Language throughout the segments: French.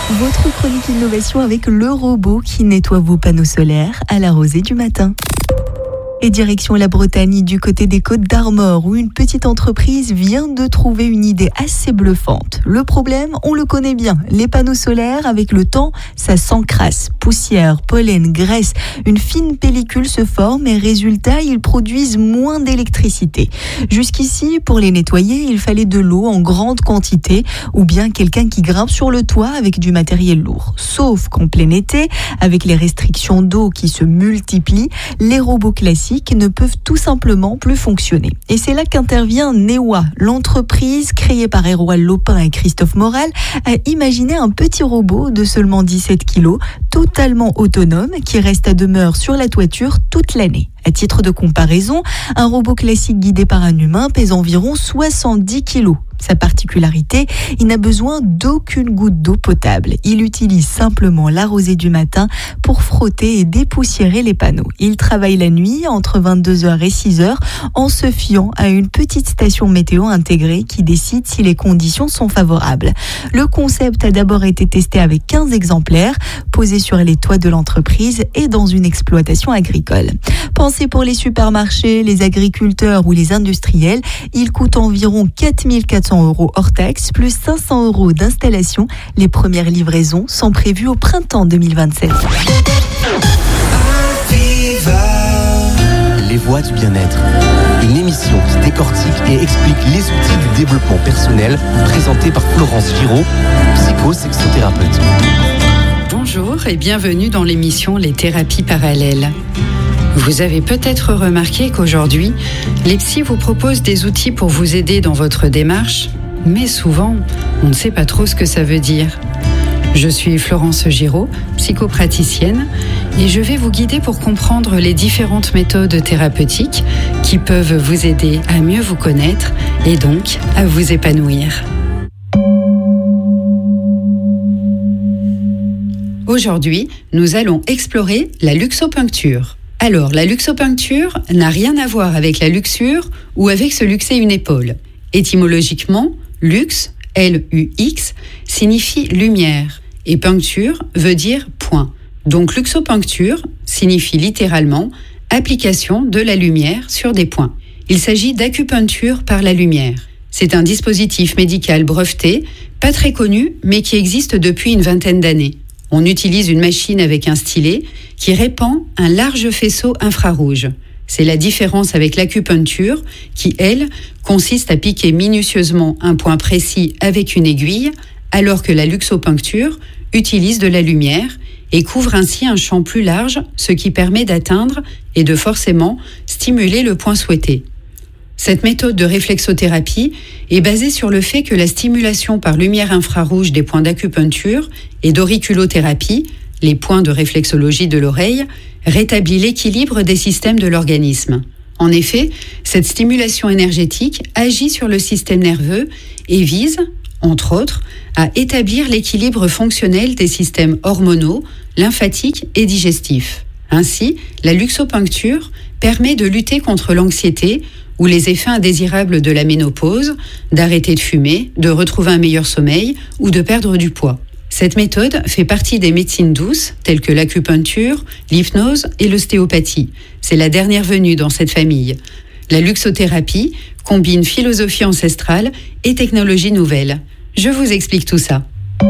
Votre chronique innovation avec le robot qui nettoie vos panneaux solaires à la rosée du matin. Et direction la Bretagne, du côté des Côtes d'Armor, où une petite entreprise vient de trouver une idée assez bluffante. Le problème, on le connaît bien. Les panneaux solaires, avec le temps, ça s'encrasse. Poussière, pollen, graisse, une fine pellicule se forme et résultat, ils produisent moins d'électricité. Jusqu'ici, pour les nettoyer, il fallait de l'eau en grande quantité ou bien quelqu'un qui grimpe sur le toit avec du matériel lourd. Sauf qu'en plein été, avec les restrictions d'eau qui se multiplient, les robots classiques ne peuvent tout simplement plus fonctionner. Et c'est là qu'intervient Newa. L'entreprise créée par Erwan Lopin et Christophe Moral a imaginé un petit robot de seulement 17 kg, totalement autonome, qui reste à demeure sur la toiture toute l'année. À titre de comparaison, un robot classique guidé par un humain pèse environ 70 kg. Sa particularité, il n'a besoin d'aucune goutte d'eau potable. Il utilise simplement la rosée du matin pour frotter et dépoussiérer les panneaux. Il travaille la nuit entre 22h et 6h en se fiant à une petite station météo intégrée qui décide si les conditions sont favorables. Le concept a d'abord été testé avec 15 exemplaires posés sur les toits de l'entreprise et dans une exploitation agricole. Pensé pour les supermarchés, les agriculteurs ou les industriels, il coûte environ 4 400 € hors taxe, plus 500 € d'installation. Les premières livraisons sont prévues au printemps 2027. Les voix du bien-être. Une émission qui décortique et explique les outils du développement personnel, présentée par Florence Giraud, psychosexothérapeute. Bonjour et bienvenue dans l'émission Les thérapies parallèles. Vous avez peut-être remarqué qu'aujourd'hui, les psys vous proposent des outils pour vous aider dans votre démarche, mais souvent, on ne sait pas trop ce que ça veut dire. Je suis Florence Giraud, psychopraticienne, et je vais vous guider pour comprendre les différentes méthodes thérapeutiques qui peuvent vous aider à mieux vous connaître et donc à vous épanouir. Aujourd'hui, nous allons explorer la luxopuncture. Alors, la luxopuncture n'a rien à voir avec la luxure ou avec se luxer une épaule. Étymologiquement, lux, L-U-X, signifie lumière et puncture veut dire point. Donc, luxopuncture signifie littéralement application de la lumière sur des points. Il s'agit d'acupuncture par la lumière. C'est un dispositif médical breveté, pas très connu, mais qui existe depuis une vingtaine d'années. On utilise une machine avec un stylet qui répand un large faisceau infrarouge. C'est la différence avec l'acupuncture qui, elle, consiste à piquer minutieusement un point précis avec une aiguille, alors que la luxopuncture utilise de la lumière et couvre ainsi un champ plus large, ce qui permet d'atteindre et de forcément stimuler le point souhaité. Cette méthode de réflexothérapie est basée sur le fait que la stimulation par lumière infrarouge des points d'acupuncture et d'auriculothérapie, les points de réflexologie de l'oreille, rétablit l'équilibre des systèmes de l'organisme. En effet, cette stimulation énergétique agit sur le système nerveux et vise, entre autres, à établir l'équilibre fonctionnel des systèmes hormonaux, lymphatiques et digestifs. Ainsi, la luxopuncture permet de lutter contre l'anxiété ou les effets indésirables de la ménopause, d'arrêter de fumer, de retrouver un meilleur sommeil ou de perdre du poids. Cette méthode fait partie des médecines douces, telles que l'acupuncture, l'hypnose et l'ostéopathie. C'est la dernière venue dans cette famille. La luxothérapie combine philosophie ancestrale et technologie nouvelle. Je vous explique tout ça.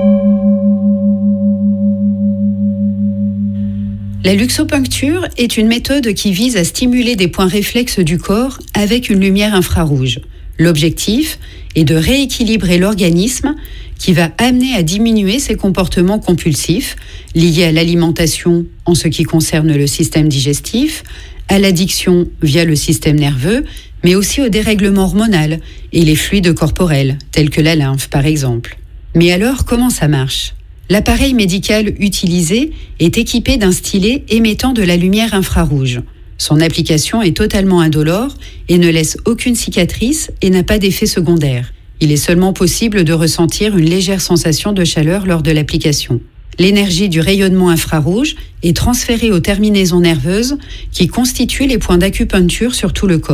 La luxopuncture est une méthode qui vise à stimuler des points réflexes du corps avec une lumière infrarouge. L'objectif est de rééquilibrer l'organisme qui va amener à diminuer ses comportements compulsifs liés à l'alimentation en ce qui concerne le système digestif, à l'addiction via le système nerveux, mais aussi au dérèglement hormonal et les fluides corporels, tels que la lymphe par exemple. Mais alors, comment ça marche ? L'appareil médical utilisé est équipé d'un stylet émettant de la lumière infrarouge. Son application est totalement indolore et ne laisse aucune cicatrice et n'a pas d'effet secondaire. Il est seulement possible de ressentir une légère sensation de chaleur lors de l'application. L'énergie du rayonnement infrarouge est transférée aux terminaisons nerveuses qui constituent les points d'acupuncture sur tout le corps.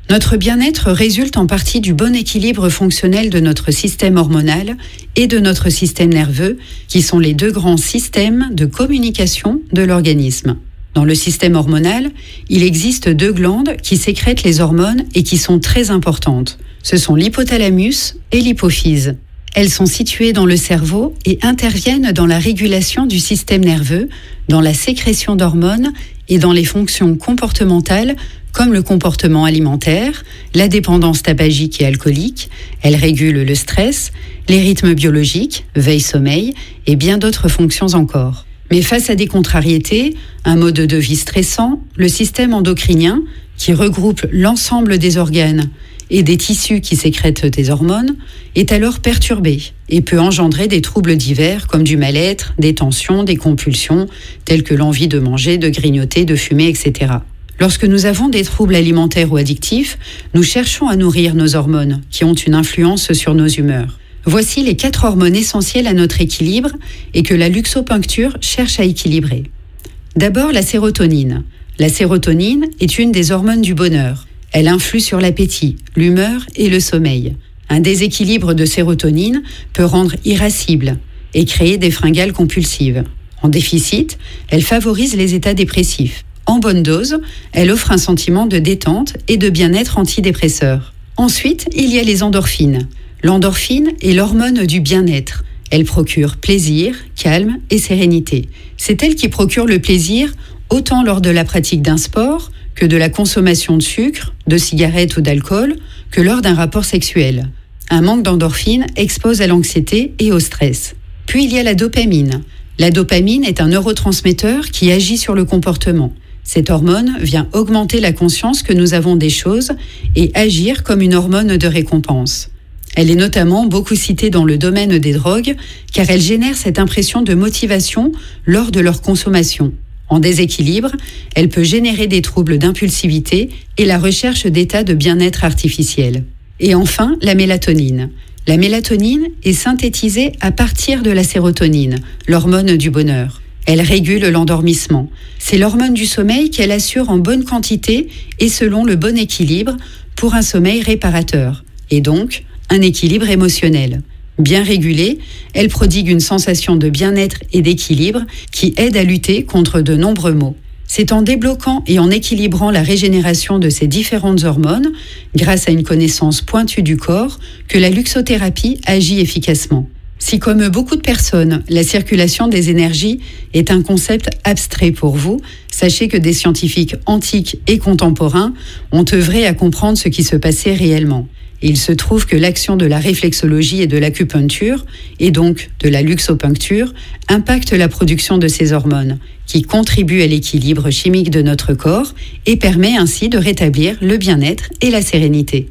Notre bien-être résulte en partie du bon équilibre fonctionnel de notre système hormonal et de notre système nerveux, qui sont les deux grands systèmes de communication de l'organisme. Dans le système hormonal, il existe deux glandes qui sécrètent les hormones et qui sont très importantes. Ce sont l'hypothalamus et l'hypophyse. Elles sont situées dans le cerveau et interviennent dans la régulation du système nerveux, dans la sécrétion d'hormones et dans les fonctions comportementales comme le comportement alimentaire, la dépendance tabagique et alcoolique. Elles régulent le stress, les rythmes biologiques, veille-sommeil et bien d'autres fonctions encore. Mais face à des contrariétés, un mode de vie stressant, le système endocrinien, qui regroupe l'ensemble des organes et des tissus qui sécrètent des hormones, est alors perturbé et peut engendrer des troubles divers comme du mal-être, des tensions, des compulsions, telles que l'envie de manger, de grignoter, de fumer, etc. Lorsque nous avons des troubles alimentaires ou addictifs, nous cherchons à nourrir nos hormones, qui ont une influence sur nos humeurs. Voici les 4 hormones essentielles à notre équilibre et que la luxopuncture cherche à équilibrer. D'abord, la sérotonine. La sérotonine est une des hormones du bonheur. Elle influe sur l'appétit, l'humeur et le sommeil. Un déséquilibre de sérotonine peut rendre irascible et créer des fringales compulsives. En déficit, elle favorise les états dépressifs. En bonne dose, elle offre un sentiment de détente et de bien-être antidépresseur. Ensuite, il y a les endorphines. L'endorphine est l'hormone du bien-être. Elle procure plaisir, calme et sérénité. C'est elle qui procure le plaisir autant lors de la pratique d'un sport que de la consommation de sucre, de cigarettes ou d'alcool, que lors d'un rapport sexuel. Un manque d'endorphine expose à l'anxiété et au stress. Puis il y a la dopamine. La dopamine est un neurotransmetteur qui agit sur le comportement. Cette hormone vient augmenter la conscience que nous avons des choses et agir comme une hormone de récompense. Elle est notamment beaucoup citée dans le domaine des drogues car elle génère cette impression de motivation lors de leur consommation. En déséquilibre, elle peut générer des troubles d'impulsivité et la recherche d'états de bien-être artificiel. Et enfin, la mélatonine. La mélatonine est synthétisée à partir de la sérotonine, l'hormone du bonheur. Elle régule l'endormissement. C'est l'hormone du sommeil qu'elle assure en bonne quantité et selon le bon équilibre pour un sommeil réparateur, et donc un équilibre émotionnel. Bien régulée, elle prodigue une sensation de bien-être et d'équilibre qui aide à lutter contre de nombreux maux. C'est en débloquant et en équilibrant la régénération de ces différentes hormones, grâce à une connaissance pointue du corps, que la luxothérapie agit efficacement. Si, comme beaucoup de personnes, la circulation des énergies est un concept abstrait pour vous, sachez que des scientifiques antiques et contemporains ont œuvré à comprendre ce qui se passait réellement. Il se trouve que l'action de la réflexologie et de l'acupuncture, et donc de la luxopuncture, impacte la production de ces hormones, qui contribuent à l'équilibre chimique de notre corps et permet ainsi de rétablir le bien-être et la sérénité.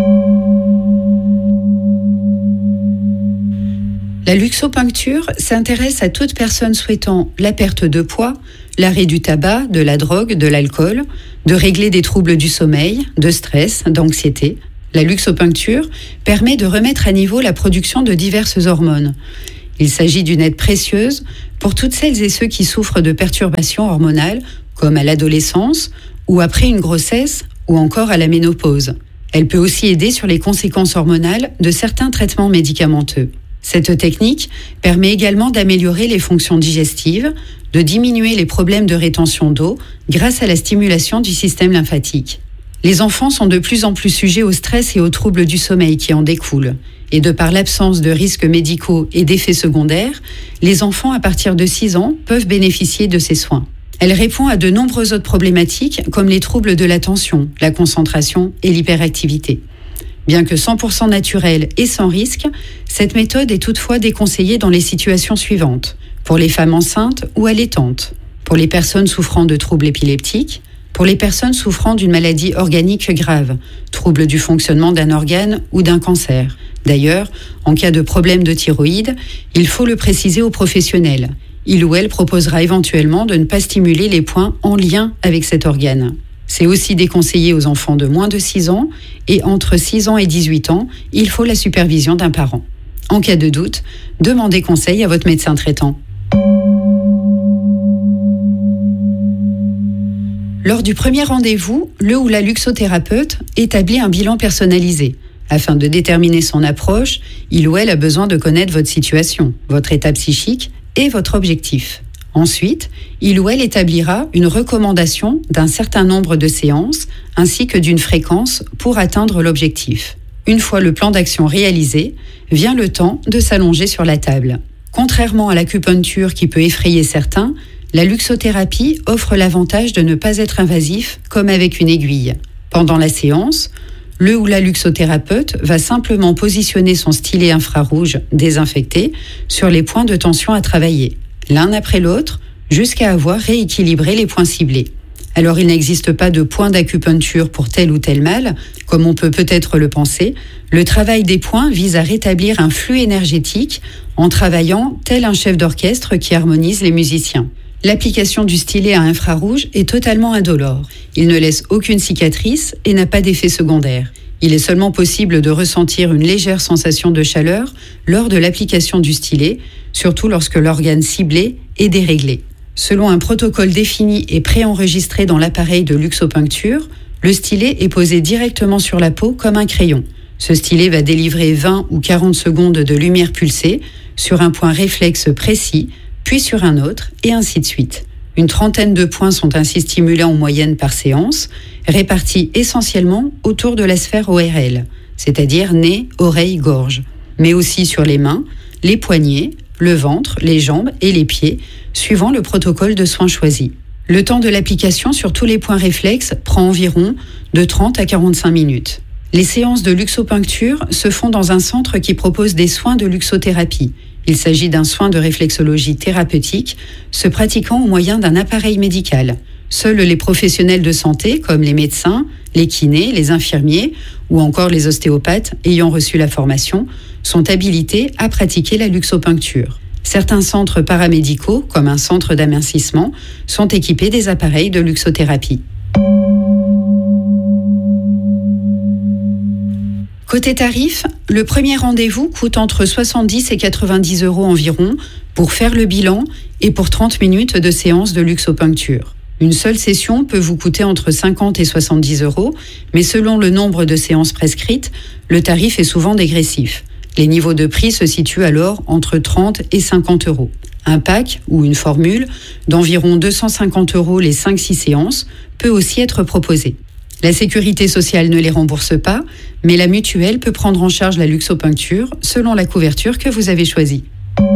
La luxopuncture s'intéresse à toute personne souhaitant la perte de poids, l'arrêt du tabac, de la drogue, de l'alcool, de régler des troubles du sommeil, de stress, d'anxiété. La luxopuncture permet de remettre à niveau la production de diverses hormones. Il s'agit d'une aide précieuse pour toutes celles et ceux qui souffrent de perturbations hormonales, comme à l'adolescence ou après une grossesse ou encore à la ménopause. Elle peut aussi aider sur les conséquences hormonales de certains traitements médicamenteux. Cette technique permet également d'améliorer les fonctions digestives, de diminuer les problèmes de rétention d'eau grâce à la stimulation du système lymphatique. Les enfants sont de plus en plus sujets au stress et aux troubles du sommeil qui en découlent. Et de par l'absence de risques médicaux et d'effets secondaires, les enfants à partir de 6 ans peuvent bénéficier de ces soins. Elle répond à de nombreuses autres problématiques comme les troubles de l'attention, la concentration et l'hyperactivité. Bien que 100% naturelle et sans risque, cette méthode est toutefois déconseillée dans les situations suivantes. Pour les femmes enceintes ou allaitantes, pour les personnes souffrant de troubles épileptiques, pour les personnes souffrant d'une maladie organique grave, troubles du fonctionnement d'un organe ou d'un cancer. D'ailleurs, en cas de problème de thyroïde, il faut le préciser aux professionnels. Il ou elle proposera éventuellement de ne pas stimuler les points en lien avec cet organe. C'est aussi déconseillé aux enfants de moins de 6 ans et entre 6 ans et 18 ans, il faut la supervision d'un parent. En cas de doute, demandez conseil à votre médecin traitant. Lors du premier rendez-vous, le ou la luxothérapeute établit un bilan personnalisé. Afin de déterminer son approche, il ou elle a besoin de connaître votre situation, votre état psychique et votre objectif. Ensuite, il ou elle établira une recommandation d'un certain nombre de séances ainsi que d'une fréquence pour atteindre l'objectif. Une fois le plan d'action réalisé, vient le temps de s'allonger sur la table. Contrairement à l'acupuncture qui peut effrayer certains, la luxothérapie offre l'avantage de ne pas être invasif comme avec une aiguille. Pendant la séance, le ou la luxothérapeute va simplement positionner son stylet infrarouge désinfecté sur les points de tension à travailler, l'un après l'autre, jusqu'à avoir rééquilibré les points ciblés. Alors il n'existe pas de point d'acupuncture pour tel ou tel mal, comme on peut peut-être le penser. Le travail des points vise à rétablir un flux énergétique en travaillant tel un chef d'orchestre qui harmonise les musiciens. L'application du stylet à infrarouge est totalement indolore. Il ne laisse aucune cicatrice et n'a pas d'effet secondaire. Il est seulement possible de ressentir une légère sensation de chaleur lors de l'application du stylet, surtout lorsque l'organe ciblé est déréglé. Selon un protocole défini et préenregistré dans l'appareil de luxopuncture, le stylet est posé directement sur la peau comme un crayon. Ce stylet va délivrer 20 ou 40 secondes de lumière pulsée sur un point réflexe précis, puis sur un autre, et ainsi de suite. Une trentaine de points sont ainsi stimulés en moyenne par séance, répartis essentiellement autour de la sphère ORL, c'est-à-dire nez, oreille, gorge, mais aussi sur les mains, les poignets, le ventre, les jambes et les pieds, suivant le protocole de soins choisi. Le temps de l'application sur tous les points réflexes prend environ de 30 à 45 minutes. Les séances de luxopuncture se font dans un centre qui propose des soins de luxothérapie. Il s'agit d'un soin de réflexologie thérapeutique se pratiquant au moyen d'un appareil médical. Seuls les professionnels de santé, comme les médecins, les kinés, les infirmiers ou encore les ostéopathes ayant reçu la formation, sont habilités à pratiquer la luxopuncture. Certains centres paramédicaux, comme un centre d'amincissement, sont équipés des appareils de luxothérapie. Côté tarif, le premier rendez-vous coûte entre 70 et 90 € environ pour faire le bilan et pour 30 minutes de séance de luxopuncture. Une seule session peut vous coûter entre 50 et 70 €, mais selon le nombre de séances prescrites, le tarif est souvent dégressif. Les niveaux de prix se situent alors entre 30 et 50 €. Un pack ou une formule d'environ 250 € les 5-6 séances peut aussi être proposé. La sécurité sociale ne les rembourse pas, mais la mutuelle peut prendre en charge la luxopuncture selon la couverture que vous avez choisie.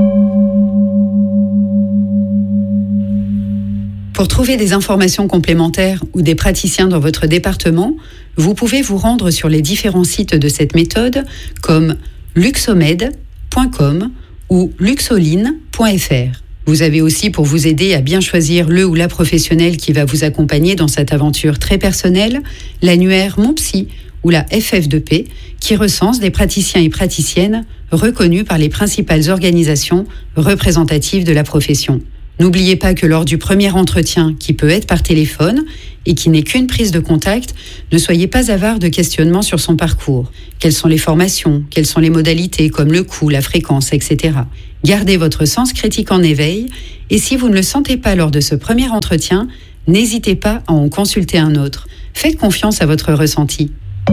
Pour trouver des informations complémentaires ou des praticiens dans votre département, vous pouvez vous rendre sur les différents sites de cette méthode comme luxomed.com ou luxoline.fr. Vous avez aussi, pour vous aider à bien choisir le ou la professionnelle qui va vous accompagner dans cette aventure très personnelle, l'annuaire Mon Psy ou la FF2P qui recense des praticiens et praticiennes reconnus par les principales organisations représentatives de la profession. N'oubliez pas que lors du premier entretien, qui peut être par téléphone et qui n'est qu'une prise de contact, ne soyez pas avare de questionnements sur son parcours. Quelles sont les formations? Quelles sont les modalités comme le coût, la fréquence, etc. Gardez votre sens critique en éveil et si vous ne le sentez pas lors de ce premier entretien, n'hésitez pas à en consulter un autre. Faites confiance à votre ressenti.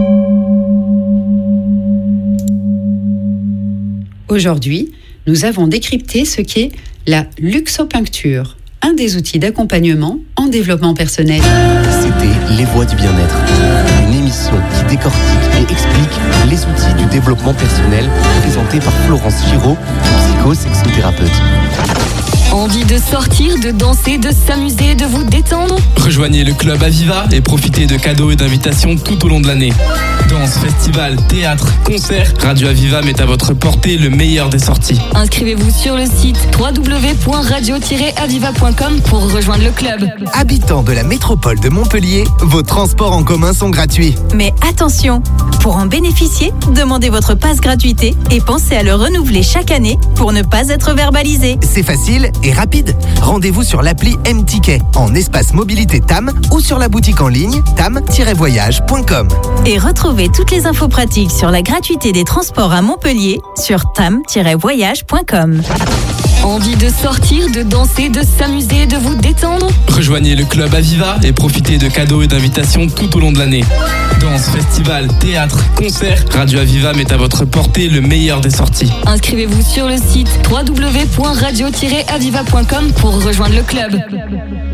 Aujourd'hui, nous avons décrypté ce qu'est la luxopuncture, un des outils d'accompagnement en développement personnel. C'était Les Voix du Bien-être, une émission qui décortique et explique les outils du développement personnel présentée par Florence Giraud, psychosexothérapeute. Envie de sortir, de danser, de s'amuser, de vous détendre? Rejoignez le club Aviva et profitez de cadeaux et d'invitations tout au long de l'année. Danse, festival, théâtre, concerts, Radio Aviva met à votre portée le meilleur des sorties. Inscrivez-vous sur le site www.radio-aviva.com pour rejoindre le club. Habitants de la métropole de Montpellier, vos transports en commun sont gratuits. Mais attention, pour en bénéficier, demandez votre passe gratuité et pensez à le renouveler chaque année pour ne pas être verbalisé. C'est facile et rapide. Rendez-vous sur l'appli M-Ticket en espace mobilité TAM ou sur la boutique en ligne tam-voyage.com. Et retrouvez toutes les infos pratiques sur la gratuité des transports à Montpellier sur tam-voyage.com. Envie de sortir, de danser, de s'amuser, de vous détendre? Rejoignez le club Aviva et profitez de cadeaux et d'invitations tout au long de l'année. Danse, festival, théâtre, concert, Radio Aviva met à votre portée le meilleur des sorties. Inscrivez-vous sur le site www.radio-aviva.com pour rejoindre le club.